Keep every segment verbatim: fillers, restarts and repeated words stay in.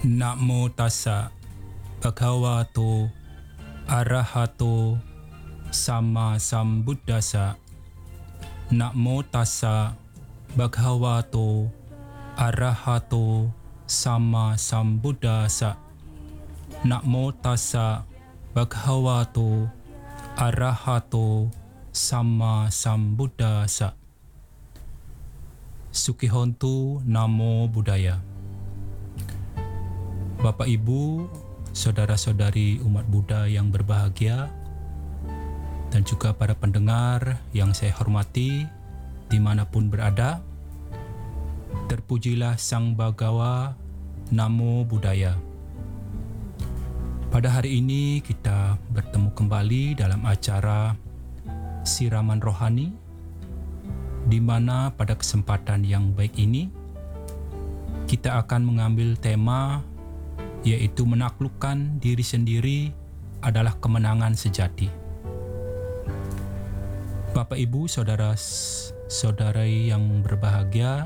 Namo tassa bhagavato arahato sama sambuddhassa. Namo tassa bhagavato arahato sama sambuddhassa. Namo tassa bhagavato arahato sama sambuddhassa. Sukihontu Namo Buddhaya. Bapak Ibu, saudara-saudari umat Buddha yang berbahagia, dan juga para pendengar yang saya hormati dimanapun berada, terpujilah Sang Bhagawa, Namo Buddhaya. Pada hari ini kita bertemu kembali dalam acara Siraman Rohani, di mana pada kesempatan yang baik ini kita akan mengambil tema yaitu menaklukkan diri sendiri adalah kemenangan sejati. Bapak Ibu, saudara-saudara yang berbahagia,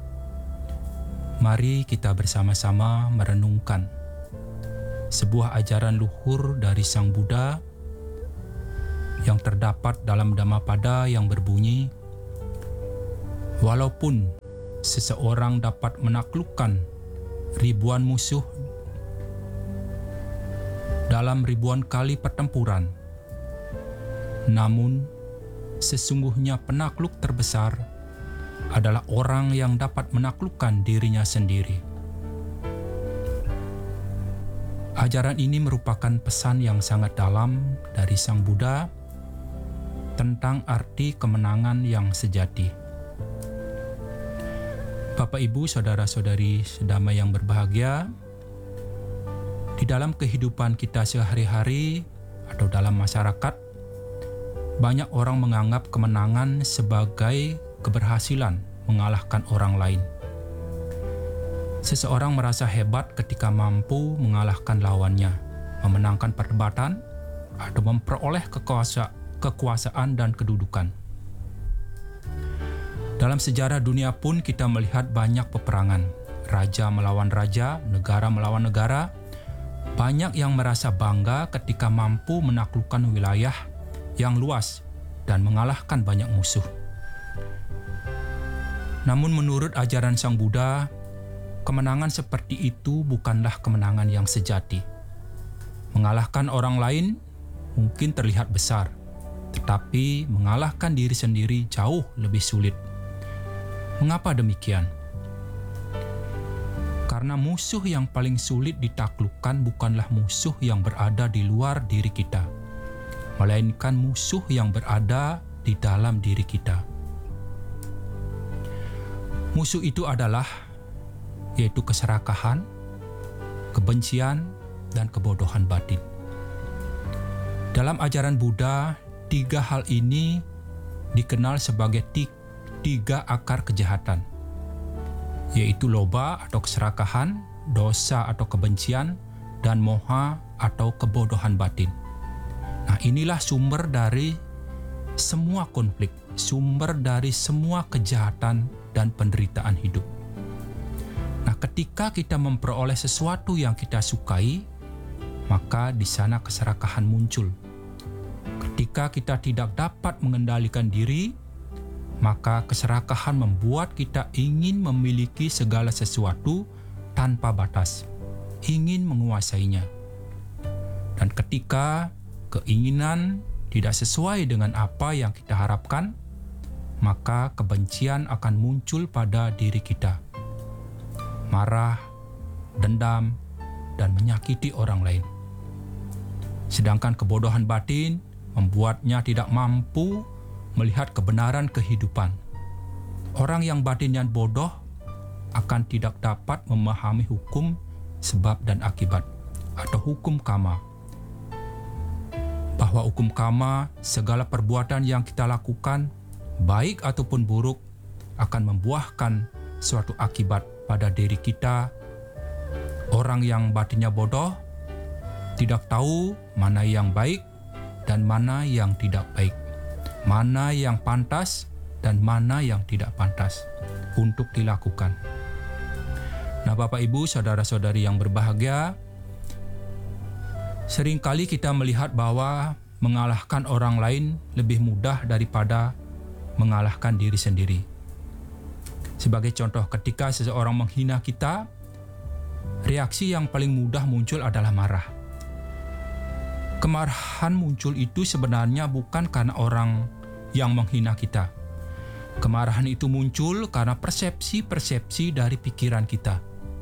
mari kita bersama-sama merenungkan sebuah ajaran luhur dari Sang Buddha yang terdapat dalam Dhammapada yang berbunyi, walaupun seseorang dapat menaklukkan ribuan musuh dalam ribuan kali pertempuran, namun sesungguhnya penakluk terbesar adalah orang yang dapat menaklukkan dirinya sendiri. Ajaran ini merupakan pesan yang sangat dalam dari Sang Buddha tentang arti kemenangan yang sejati. Bapak Ibu, saudara-saudari sedama yang berbahagia, di dalam kehidupan kita sehari-hari atau dalam masyarakat, banyak orang menganggap kemenangan sebagai keberhasilan mengalahkan orang lain. Seseorang merasa hebat ketika mampu mengalahkan lawannya, memenangkan perdebatan, atau memperoleh kekuasa, kekuasaan dan kedudukan. Dalam sejarah dunia pun kita melihat banyak peperangan, raja melawan raja, negara melawan negara. Banyak yang merasa bangga ketika mampu menaklukkan wilayah yang luas dan mengalahkan banyak musuh. Namun menurut ajaran Sang Buddha, kemenangan seperti itu bukanlah kemenangan yang sejati. Mengalahkan orang lain mungkin terlihat besar, tetapi mengalahkan diri sendiri jauh lebih sulit. Mengapa demikian? Karena musuh yang paling sulit ditaklukkan bukanlah musuh yang berada di luar diri kita, melainkan musuh yang berada di dalam diri kita. Musuh itu adalah yaitu keserakahan, kebencian, dan kebodohan batin. Dalam ajaran Buddha, tiga hal ini dikenal sebagai tiga akar kejahatan, yaitu loba atau keserakahan, dosa atau kebencian, dan moha atau kebodohan batin. Nah, inilah sumber dari semua konflik, sumber dari semua kejahatan dan penderitaan hidup. Nah, ketika kita memperoleh sesuatu yang kita sukai, maka di sana keserakahan muncul. Ketika kita tidak dapat mengendalikan diri, maka keserakahan membuat kita ingin memiliki segala sesuatu tanpa batas, ingin menguasainya. Dan ketika keinginan tidak sesuai dengan apa yang kita harapkan, maka kebencian akan muncul pada diri kita. Marah, dendam, dan menyakiti orang lain. Sedangkan kebodohan batin membuatnya tidak mampu melihat kebenaran kehidupan. Orang yang batinnya bodoh akan tidak dapat memahami hukum sebab dan akibat atau hukum karma. Bahwa hukum karma, segala perbuatan yang kita lakukan, baik ataupun buruk, akan membuahkan suatu akibat pada diri kita. Orang yang batinnya bodoh tidak tahu mana yang baik dan mana yang tidak baik, mana yang pantas dan mana yang tidak pantas untuk dilakukan. Nah, Bapak Ibu, saudara-saudari yang berbahagia, seringkali kita melihat bahwa mengalahkan orang lain lebih mudah daripada mengalahkan diri sendiri. Sebagai contoh, ketika seseorang menghina kita, reaksi yang paling mudah muncul adalah marah. Kemarahan muncul itu sebenarnya bukan karena orang yang menghina kita. Kemarahan itu muncul karena persepsi-persepsi dari pikiran kita.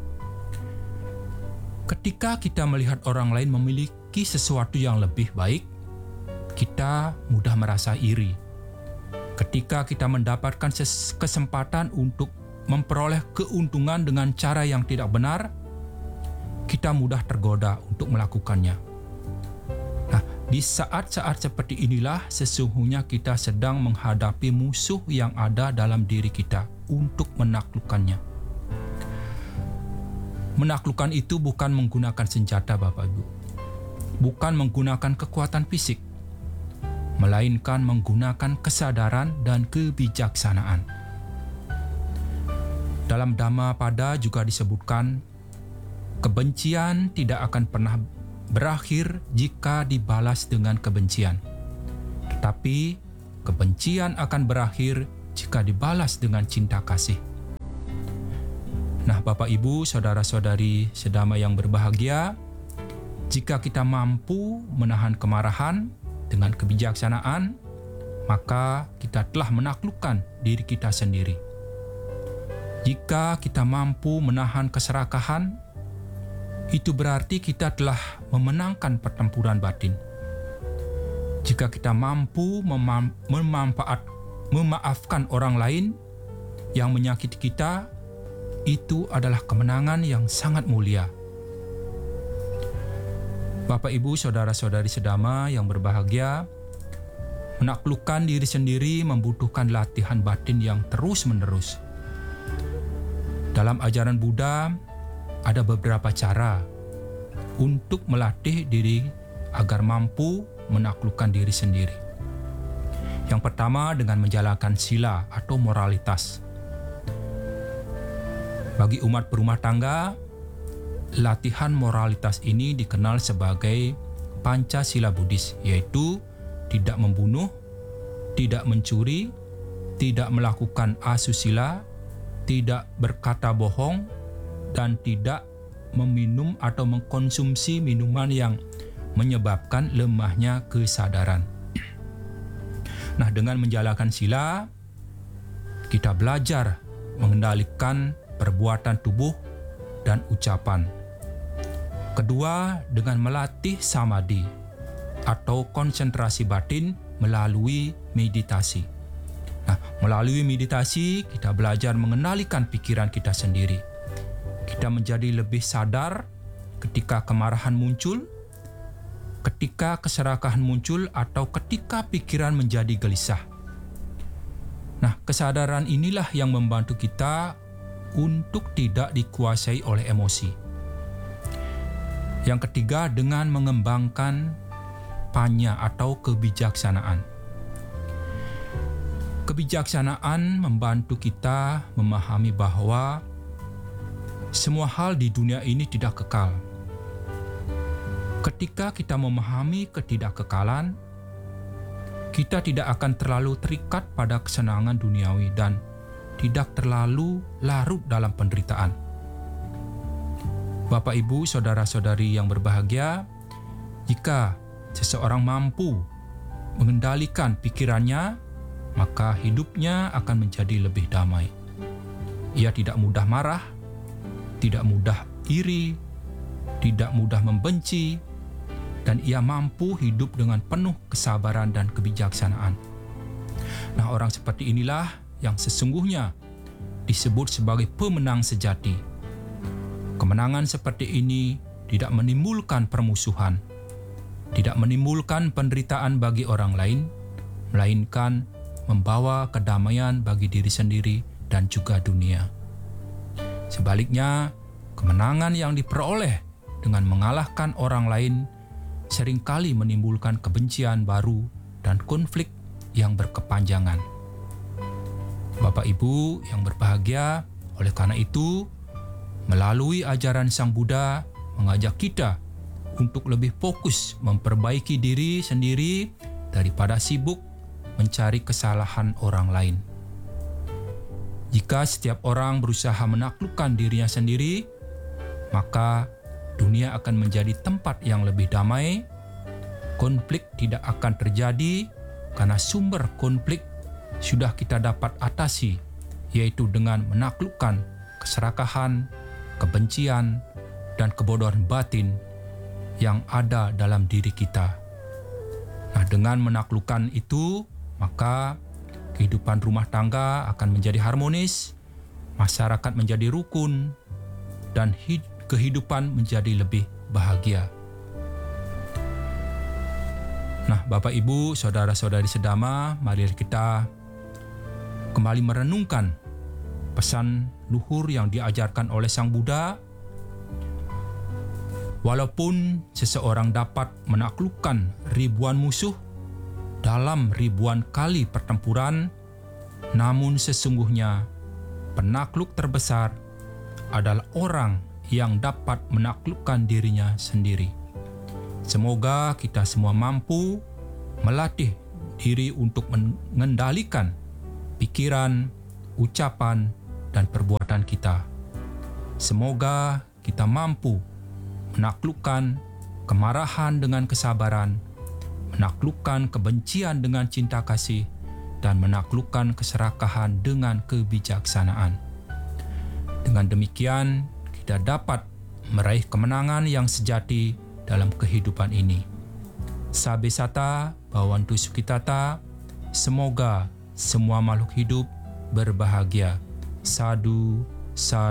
Ketika kita melihat orang lain memiliki sesuatu yang lebih baik, kita mudah merasa iri. Ketika kita mendapatkan kesempatan untuk memperoleh keuntungan dengan cara yang tidak benar, kita mudah tergoda untuk melakukannya. Nah, di saat-saat seperti inilah sesungguhnya kita sedang menghadapi musuh yang ada dalam diri kita untuk menaklukkannya. Menaklukkan itu bukan menggunakan senjata, Bapak Ibu. Bukan menggunakan kekuatan fisik, melainkan menggunakan kesadaran dan kebijaksanaan. Dalam Dhammapada juga disebutkan, kebencian tidak akan pernah berakhir jika dibalas dengan kebencian. Tetapi kebencian akan berakhir jika dibalas dengan cinta kasih. Nah, Bapak Ibu, saudara-saudari sedama yang berbahagia, jika kita mampu menahan kemarahan dengan kebijaksanaan, maka kita telah menaklukkan diri kita sendiri. Jika kita mampu menahan keserakahan, itu berarti kita telah memenangkan pertempuran batin. Jika kita mampu memam- memanfaat, memaafkan orang lain yang menyakiti kita, itu adalah kemenangan yang sangat mulia. Bapak, Ibu, saudara-saudari sedama yang berbahagia, menaklukkan diri sendiri membutuhkan latihan batin yang terus-menerus. Dalam ajaran Buddha, ada beberapa cara untuk melatih diri agar mampu menaklukkan diri sendiri. Yang pertama, dengan menjalankan sila atau moralitas. Bagi umat berumah tangga, latihan moralitas ini dikenal sebagai Pancasila Buddhis, yaitu tidak membunuh, tidak mencuri, tidak melakukan asusila, tidak berkata bohong, dan tidak meminum atau mengkonsumsi minuman yang menyebabkan lemahnya kesadaran. Nah, dengan menjalankan sila, kita belajar mengendalikan perbuatan tubuh dan ucapan. Kedua, dengan melatih samadhi atau konsentrasi batin melalui meditasi. Nah, melalui meditasi kita belajar mengendalikan pikiran kita sendiri. Kita menjadi lebih sadar ketika kemarahan muncul, ketika keserakahan muncul, atau ketika pikiran menjadi gelisah. Nah, kesadaran inilah yang membantu kita untuk tidak dikuasai oleh emosi. Yang ketiga, dengan mengembangkan panya atau kebijaksanaan. Kebijaksanaan membantu kita memahami bahwa semua hal di dunia ini tidak kekal. Ketika kita memahami ketidakkekalan, kita tidak akan terlalu terikat pada kesenangan duniawi dan tidak terlalu larut dalam penderitaan. Bapak, Ibu, saudara-saudari yang berbahagia, jika seseorang mampu mengendalikan pikirannya, maka hidupnya akan menjadi lebih damai. Ia tidak mudah marah, tidak mudah iri, tidak mudah membenci, dan ia mampu hidup dengan penuh kesabaran dan kebijaksanaan. Nah, orang seperti inilah yang sesungguhnya disebut sebagai pemenang sejati. Kemenangan seperti ini tidak menimbulkan permusuhan, tidak menimbulkan penderitaan bagi orang lain, melainkan membawa kedamaian bagi diri sendiri dan juga dunia. Sebaliknya, kemenangan yang diperoleh dengan mengalahkan orang lain seringkali menimbulkan kebencian baru dan konflik yang berkepanjangan. Bapak, Ibu yang berbahagia, oleh karena itu, melalui ajaran Sang Buddha mengajak kita untuk lebih fokus memperbaiki diri sendiri daripada sibuk mencari kesalahan orang lain. Jika setiap orang berusaha menaklukkan dirinya sendiri, maka dunia akan menjadi tempat yang lebih damai. Konflik tidak akan terjadi karena sumber konflik sudah kita dapat atasi, yaitu dengan menaklukkan keserakahan, kebencian, dan kebodohan batin yang ada dalam diri kita. Nah, dengan menaklukkan itu, maka kehidupan rumah tangga akan menjadi harmonis, masyarakat menjadi rukun, dan hid- kehidupan menjadi lebih bahagia. Nah, Bapak, Ibu, saudara-saudari sedama, mari kita kembali merenungkan pesan luhur yang diajarkan oleh Sang Buddha. Walaupun seseorang dapat menaklukkan ribuan musuh dalam ribuan kali pertempuran, namun sesungguhnya penakluk terbesar adalah orang yang dapat menaklukkan dirinya sendiri. Semoga kita semua mampu melatih diri untuk mengendalikan pikiran, ucapan, dan perbuatan kita. Semoga kita mampu menaklukkan kemarahan dengan kesabaran, menaklukkan kebencian dengan cinta kasih, dan menaklukkan keserakahan dengan kebijaksanaan. Dengan demikian, kita dapat meraih kemenangan yang sejati dalam kehidupan ini. Sabe sata, Bhavantu Sukhitata, semoga semua makhluk hidup berbahagia. Sadhu, sadhu.